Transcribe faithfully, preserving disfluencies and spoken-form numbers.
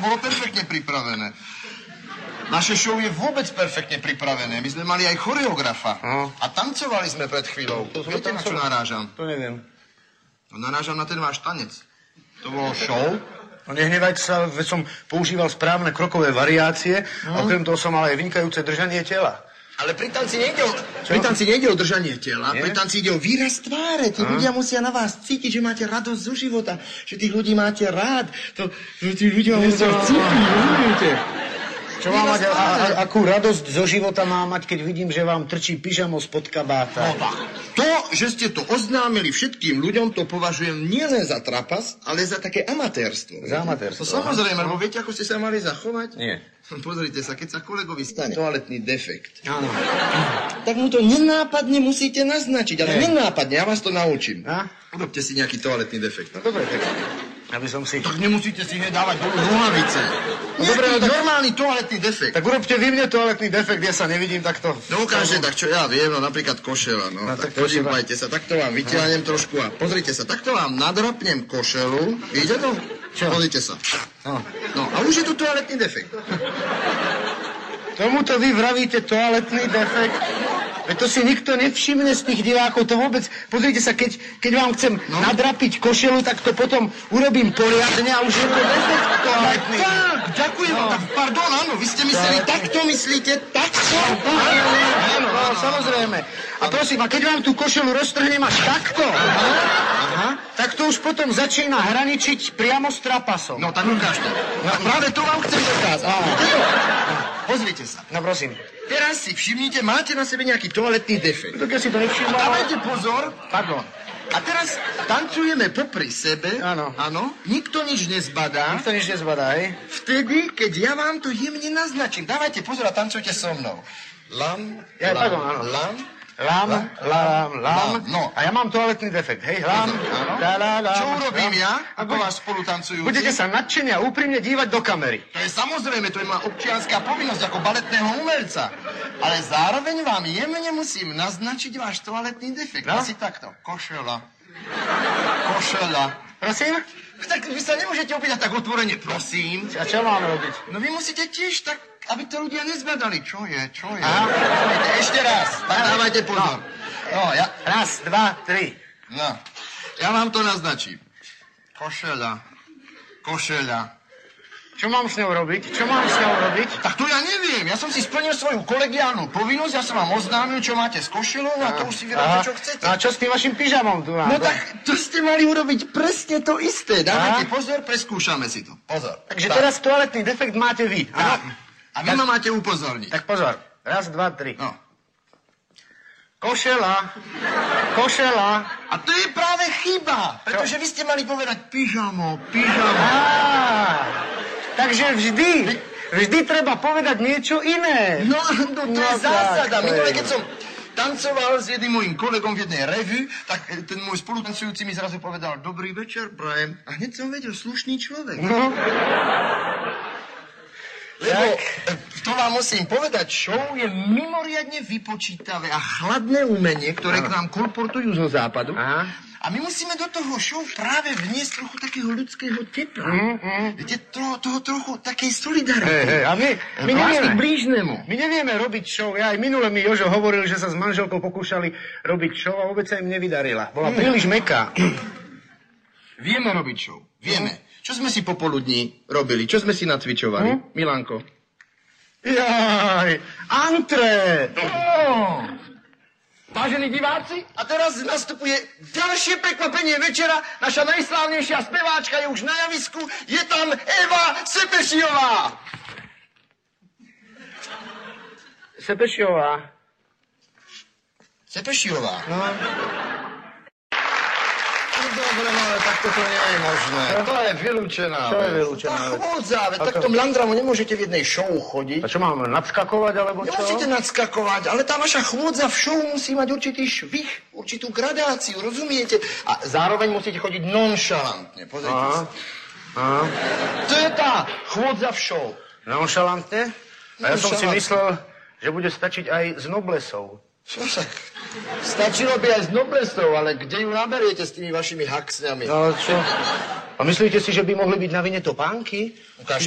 bolo perfektne pripravené. Naše show je vôbec perfektne pripravené. My sme mali aj choreografa. Aha. A tancovali sme pred chvíľou. To Viete, na čo narážam? To neviem. No, narážam na ten váš tanec. To bolo show? No nehnevajte sa, veď som používal správne krokové variácie Hmm. a okrem toho som mal aj vynikajúce držanie tela. Ale pri tanci nejde o, pri tanci nejde o držanie tela, Nie? pri tanci ide o výraz tváre. Tí ľudia musia na vás cítiť, že máte radosť zo života, že tých ľudí máte rád. To, že tí ľudia musia cítiť, rozumiete? Čo má mať, a, a, akú radosť zo života má mať, keď vidím, že vám trčí pyžamo spod kabáta? No tak. To, že ste to oznámili všetkým ľuďom, to považujem nielen za trapas, ale za také amatérstvo. Za amatérstvo. To samozrejme, lebo viete, ako ste sa mali zachovať? Nie. Pozrite sa, keď sa kolegovi stane toaletný defekt, Áno. tak mu to nenápadne musíte naznačiť, ale Nie. nenápadne, ja vás to naučím. A? Urobte si nejaký toaletný defekt. No dobre, tak aby som si... Tak nemusíte si hneď dávať dolu nohavice. No Nejaký dobre, no tak- normálny toaletný defekt. Tak urobte vy mne toaletný defekt, ja sa nevidím takto. No ukážte, tak čo ja viem, no napríklad košela, no. No, tak tak podívajte sa, takto vám vytiahnem trošku a pozrite sa, takto vám nadrapnem košelu, vidíte to? Čo? Pozrite sa. No. No a už je tu toaletný defekt. Tomuto vy vravíte toaletný defekt? Veď to si nikto nevšimne z tých divákov, to vôbec... Pozrite sa, keď, keď vám chcem No. nadrapiť košelu, tak to potom urobím poriadne a už je to defekt toaletný. Tak, ďakujem vám, tak pardon, áno, vy ste mysleli, takto myslíte, takto? Áno, no, samozrejme. A prosím, a keď vám tú košelu roztrhnem až takto, aha, tak to už potom začína hraničiť priamo s trapasom. No tak ukážte. No, práve to vám chcem dokázať. Pozrite sa. No prosím. Teraz si všimnite, máte na sebe nejaký toaletný defekt. Tak ja si to nevšimol. Dávajte pozor. Pardon. A teraz tancujeme popri sebe. Áno. Áno. Nikto nič nezbadá. Nikto nič nezbadá, hej? Vtedy, keď ja vám to jemne naznačím. Dávajte pozor a tancujte so mnou. Lam, Ja, lam, pardon, áno. lam. Lám, Lam, lám, lám. no. A ja mám toaletný defekt, hej? Lám, Áno. lá, lá, lám. Čo urobím lám. ja, A ako buď- váš spolutancujúci? Budete sa nadšene a úprimne dívať do kamery. To je samozrejme, to je moja občianská povinnosť ako baletného umelca. Ale zároveň vám jemne musím naznačiť váš toaletný defekt. No? Asi takto. Košela. Košela. Prosím? Tak vy sa nemôžete opýtať tak otvorene, prosím. A čo mám robiť? No vy musíte tiež tak, aby to ľudia nezbadali. Čo je, čo je? Aha. Pozrite, ešte raz, tak dávajte pozor. No, ja, Raz, dva, tri. no, ja vám to naznačím. Košela, košela. Čo mám s ňou robiť? Čo mám s ňou robiť? Tak to ja neviem, ja som si splnil svoju kolegiálnu povinnosť, ja som vám oznámil, čo máte s košelou a to už si vyrobte, čo chcete. A čo s tým vašim pyžamom tu mám? No tak to ste mali urobiť presne to isté. Dávajte Aha. pozor, preskúšame si to. Pozor. Takže Tak. teraz toaletný defekt máte vy. Áno. Áno. A vy ma máte upozorniť. Tak pozor. Raz, dva, tri. No. Košela. Košela. A to je práve chyba, pretože vy ste mali povedať pyžamo, pyžamo. Á, takže vždy, vždy treba povedať niečo iné. No, no to No je tak, zásada. to Minule, je- keď som tancoval s jedným môjim kolegom v jednej revue, tak ten môj spolutancujúci mi zrazu povedal, dobrý večer, prajem. A hneď som vedel, slušný človek. No. Lebo e, to vám musím povedať, show je mimoriadne vypočítavé a chladné umenie, ktoré k nám kolportujú zo západu. Aha. A my musíme do toho show práve vniesť trochu takého ľudského tepla. Mm, mm. Viete, toho, toho trochu takej solidarity. Hej, hej, a my, my Lásky nevieme. k blížnemu. My nevieme robiť show. Ja aj minule mi Jožo hovoril, že sa s manželkou pokúšali robiť show a vôbec sa im nevydarila. Bola príliš meká. Vieme robiť show. Vieme. Čo sme si popoludní robili? Čo sme si nacvičovali? Hm? Milanko. Jaj, antré. Oh. Vážení diváci, A teraz nastupuje ďalšie prekvapenie večera. Naša najslávnejšia speváčka je už na javisku. Je tam Eva Sepešiová. Sepešiová. Sepešiová. No. Dobre, no ale takto to nie je možné. To je vylúčená Čo je vec. vylúčená Tá vec? chôdza, veď Ako? takto mlandramu nemôžete v jednej show chodiť. A čo máme, nadskakovať, alebo čo? Nemusíte nadskakovať, ale tá vaša chôdza v show musí mať určitý švih, určitú gradáciu, rozumiete? A zároveň musíte chodiť nonšalantne, pozrite Aha. sa. Aha. To je tá chôdza v show. Nonšalantne? A ja som si Nonšalantne. myslel, že bude stačiť aj s noblesou. Čo však? Stačilo by aj s noblesou, ale kde ju naberiete s tými vašimi haxňami? No čo? A myslíte si, že by mohli byť na vine topánky? Ukáž